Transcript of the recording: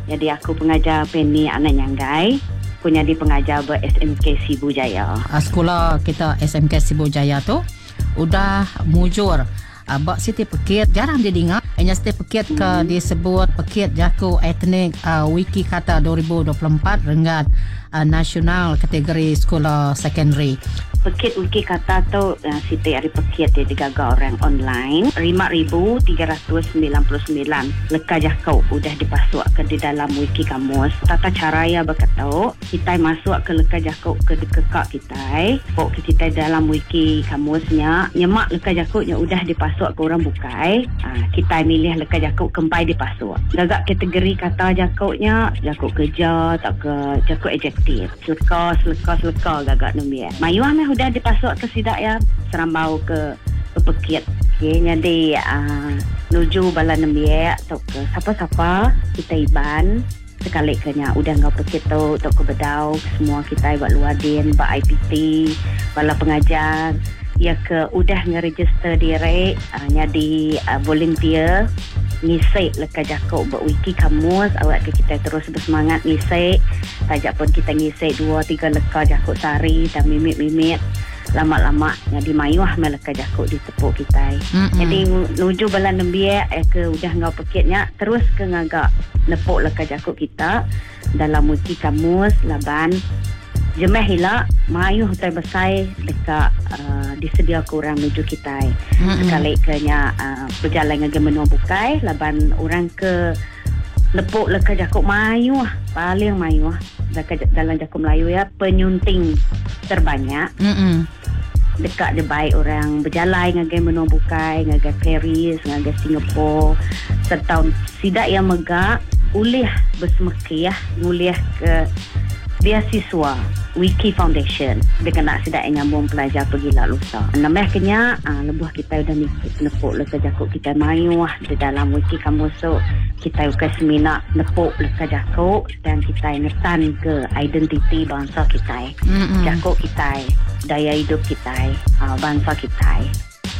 Jadi aku pengajar Penny Anak Nyanggai. Aku jadi pengajar SMK Sibu Jaya. Sekolah kita SMK Sibu Jaya tu udah mujur. Bak Siti Pekit jarang didengar. Hanya Siti Pekit ke disebut Pekit Jaku Etnik Wiki Kata 2024 Renggat Nasional kategori sekolah secondary. Pekit Wiki Kata tu Siti Ari Pekit dia digagal orang online 5,399 leka jakau udah dipasukkan di dalam wiki kamus. Tata cara ya berkata kita masuk ke leka jakau ke dekak kita kita dalam wiki kamusnya nyemak leka jakaunya udah dipasuk ke orang bukai. Kita milih leka jakau kempai dipasuk. Gagak kategori kata jakaunya jakau kerja tak ke jakau adjektif. Seleka gagak nombor. Mayuah meh udah dipasuk ke sidak ya serambau ke Pekit. Okay, jadi nuju bala nembiak atau ke siapa-siapa kita iban sekali kena udah ngau Pekit tu tok ke bedau semua kita buat luadin buat IPT bala pengajar ya ke udah ngeregister diri jadi volunteer ngisi leka jakau buat wiki kamus awak ke kita terus bersemangat ngisi tajak pun kita ngisi 2-3 leka jakau sehari dan mimit lama-lama jadi mayuah meleka jakau di tepuk kita. Jadi nuju bala nembiak ke udah ngau Pekitnya terus ke ngagak nepuk leka jakau kita dalam wiki kamus laban jemeh hila mayuh hutai besai dekat disedia kurang menuju kita. Sekali kena berjalan ngage menua bukai laban orang ke nepuk leka jakau mayuh paling mayuh dalam jakau Melayu ya penyunting terbanyak. Dekat dia baik orang berjalan ngage menua bukai ngage Paris ngage Singapura serta sidak yang megak ulih bersemekiah ngulih ke beasiswa Wiki Foundation dia kena sidak yang nyambung pelajar pergi lah lusa. Namanya kenya lebuh kita udah nepuk leka jakau kita mayuah di dalam wiki kamus so kita ukas seminar nepuk leka jakau dan kita ngetan ke identiti bangsa kita jakau kita daya hidup kita bangsa kita.